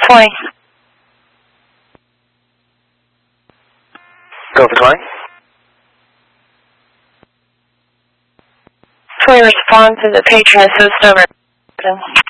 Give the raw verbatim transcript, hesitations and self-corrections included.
twenty. Go for twenty. twenty response is a patron assist over.